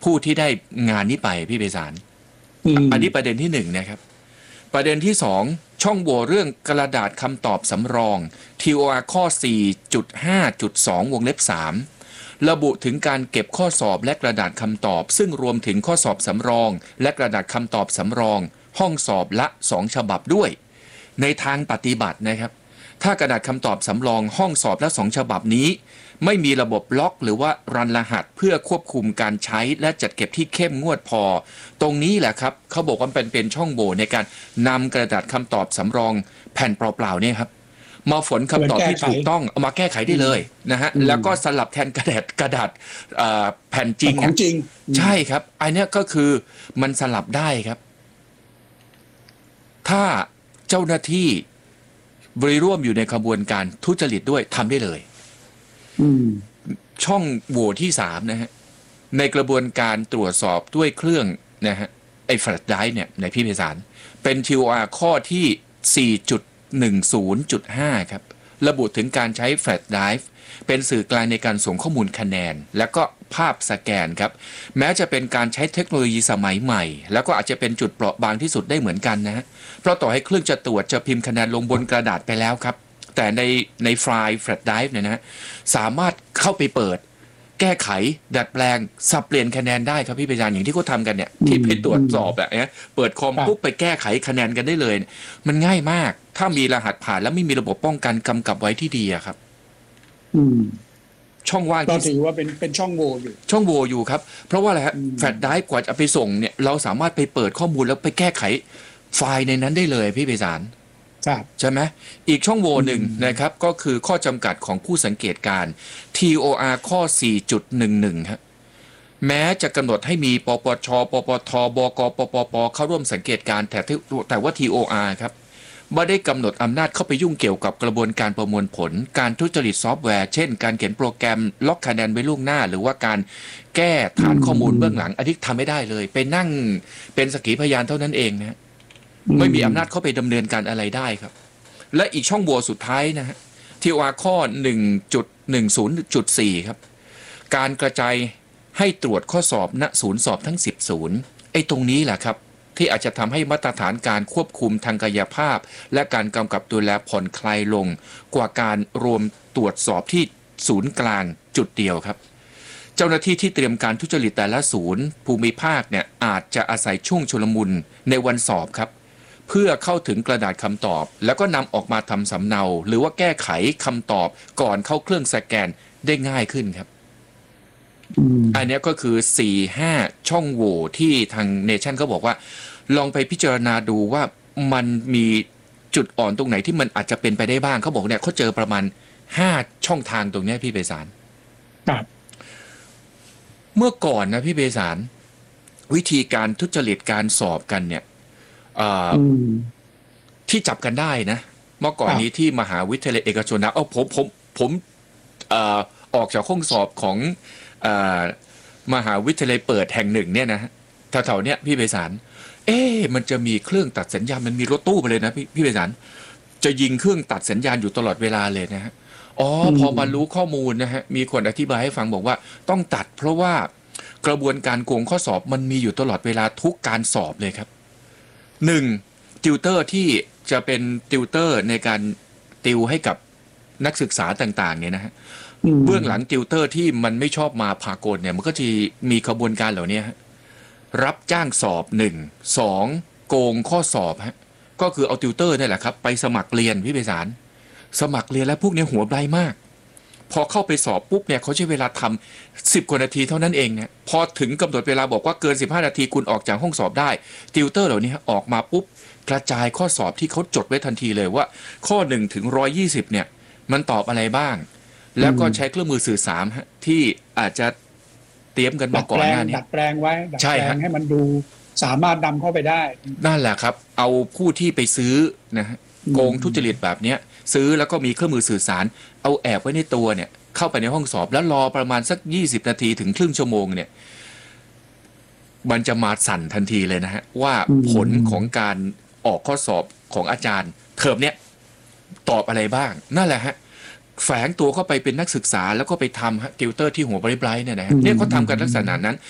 ผู้ที่ได้งานนี้ไปพี่ไพศาลอันนี้ประเด็นที่1นะครับประเด็นที่2ช่องโหว่เรื่องกระดาษคำตอบสำรอง TOR ข้อ 4.5.2 วงเล็บ 3ระบุถึงการเก็บข้อสอบและกระดาษคำตอบซึ่งรวมถึงข้อสอบสำรองและกระดาษคำตอบสำรองห้องสอบละ2ฉบับด้วยในทางปฏิบัตินะครับถ้ากระดาษคำตอบสำรองห้องสอบละ2ฉบับนี้ไม่มีระบบล็อกหรือว่ารันรหัสเพื่อควบคุมการใช้และจัดเก็บที่เข้มงวดพอตรงนี้แหละครับเขาบอกว่าเป็นช่องโหว่ในการนำกระดาษคำตอบสำรองแผ่นเปล่าๆเนี่ยครับมาฝนคำตอบที่ถูกต้องเอามาแก้ไขได้เลยนะฮะแล้วก็สลับแทนกระดาษแผ่นจริงของจริงใช่ครับอันนี้ก็คือมันสลับได้ครับถ้าเจ้าหน้าที่บริร่วมอยู่ในขบวนการทุจริตด้วยทำได้เลยช่องโหว่ที่3นะฮะในกระบวนการตรวจสอบด้วยเครื่องนะฮะไอ้แฟลชไดรฟ์เนี่ยในพี่ไพศาลเป็น TOR ข้อที่ 4.10.5 ครับระบุถึงการใช้แฟลชไดรฟ์เป็นสื่อกลางในการส่งข้อมูลคะแนนและก็ภาพสแกนครับแม้จะเป็นการใช้เทคโนโลยีสมัยใหม่แล้วก็อาจจะเป็นจุดเปราะบางที่สุดได้เหมือนกันนะฮะเพราะต่อให้เครื่องจะตรวจจะพิมพ์คะแนนลงบนกระดาษไปแล้วครับแต่ในไฟล์แฟลชไดรฟ์เนี่ยนะสามารถเข้าไปเปิดแก้ไขดัดแปลงสับเปลี่ยนคะแนนได้ครับพี่ไพศาลอย่างที่เขาทำกันเนี่ยที่ไปตรวจสอบแบบนี้เปิดคอมปุ๊บไปแก้ไขคะแนนกันได้เลยมันง่ายมากถ้ามีรหัสผ่านแล้วไม่มีระบบป้องกันกำกับไว้ที่ดีอะครับช่องว่างก็ถือว่าเป็นช่องโหว่อยู่ช่องโหว่อยู่ครับเพราะว่าอะไรฮะแฟลชไดรฟ์กว่าจะไปส่งเนี่ยเราสามารถไปเปิดข้อมูลแล้วไปแก้ไขไฟล์ในนั้นได้เลยพี่ไพศาลใช่ไหมอีกช่องโหว่หนึ่งนะครับก็คือข้อจำกัดของผู้สังเกตการ TOR ข้อ 4.11 ครับแม้จะกำหนดให้มีปปชปปทบกปปปเข้าร่วมสังเกตการแต่ว่า TOR ครับไม่ได้กำหนดอำนาจเข้าไปยุ่งเกี่ยวกับกระบวนการประมวลผลการทุจริตซอฟต์แวร์เช่นการเขียนโปรแกรมล็อกคะแนนไว้ล่วงหน้าหรือว่าการแก้ฐานข้อมูลเบื้องหลังอันนี้ทำไม่ได้เลยไปนั่งเป็นสักขีพยานเท่านั้นเองนะไม่มีอำนาจเข้าไปดำเนินการอะไรได้ครับและอีกช่องโหว่สุดท้ายนะฮะ TOR ข้อ 1.10.4 ครับการกระจายให้ตรวจข้อสอบณศูนย์สอบทั้ง10ศูนย์ไอ้ตรงนี้แหละครับที่อาจจะทำให้มาตรฐานการควบคุมทางกายภาพและการกำกับดูแลผ่อนคลายลงกว่าการรวมตรวจสอบที่ศูนย์กลางจุดเดียวครับเจ้าหน้าที่ที่เตรียมการทุจริตแต่ละศูนย์ภูมิภาคเนี่ยอาจจะอาศัยช่วงชุลมุนในวันสอบครับเพื่อเข้าถึงกระดาษคำตอบแล้วก็นำออกมาทำสำเนาหรือว่าแก้ไขคำตอบก่อนเข้าเครื่องสแกนได้ง่ายขึ้นครับอันนี้ก็คือ 4-5 ช่องโหว่ที่ทางเนชั่นเขาบอกว่าลองไปพิจารณาดูว่ามันมีจุดอ่อนตรงไหนที่มันอาจจะเป็นไปได้บ้างเขาบอกเนี่ยเขาเจอประมาณ5ช่องทางตรงนี้พี่ไพศาลครับเมื่อก่อนนะพี่ไพศาลวิธีการทุจริตการสอบกันเนี่ยที่จับกันได้นะเมื่อก่อนนี้ที่มหาวิทยาลัยเอกชนนะผมออกจากห้องสอบของมหาวิทยาลัยเปิดแห่งหนึ่งเนี่ยนะแถวๆเนี้ยพี่ไพศาลมันจะมีเครื่องตัดสัญญาณมันมีรถตู้ไปเลยนะพี่ไพศาลจะยิงเครื่องตัดสัญญาณอยู่ตลอดเวลาเลยนะฮะพอมารู้ข้อมูลนะฮะมีคนอธิบายให้ฟังบอกว่าต้องตัดเพราะว่ากระบวนการโกงข้อสอบมันมีอยู่ตลอดเวลาทุกการสอบเลยครับ1ติวเตอร์ที่จะเป็นติวเตอร์ในการติวให้กับนักศึกษาต่างๆเนี่ยนะฮะเบื้องหลังติวเตอร์ที่มันไม่ชอบมาพากลเนี่ยมันก็จะมีขบวนการเหล่านี้รับจ้างสอบ1 2โกงข้อสอบฮะก็คือเอาติวเตอร์นี่แหละครับไปสมัครเรียนพี่ไพศาลสมัครเรียนแล้วพวกนี้หัวไบรมากพอเข้าไปสอบปุ๊บเนี่ยเขาใช้เวลาทำ10 กว่านาทีเท่านั้นเองเนี่ยพอถึงกำหนดเวลาบอกว่าเกิน15 นาทีคุณออกจากห้องสอบได้ติวเตอร์เหล่านี้ออกมาปุ๊บกระจายข้อสอบที่เขาจดไว้ทันทีเลยว่าข้อ1 ถึง 120เนี่ยมันตอบอะไรบ้างแล้วก็ใช้เครื่องมือสื่อสารที่อาจจะเตรียมกันมาก่อนหน้านี้ดัดแปลงไว้ดัดแปลงให้มันดูสามารถนำเข้าไปได้นั่นแหละครับเอาผู้ที่ไปซื้อนะฮะโกงทุจริตแบบนี้ซื้อแล้วก็มีเครื่องมือสื่อสารเอาแอบไว้ในตัวเนี่ยเข้าไปในห้องสอบแล้วรอประมาณสัก20 นาทีถึงครึ่งชั่วโมงเนี่ยมันจะมาสั่นทันทีเลยนะฮะว่าผลของการออกข้อสอบของอาจารย์เทอมเนี้ยตอบอะไรบ้างนั่นแหละฮะแฝงตัวเข้าไปเป็นนักศึกษาแล้วก็ไปทำติวเตอร์ที่หัวไบรท์เนี่ยนะฮะเนี่ยเขาทำกันลักษณะนั้น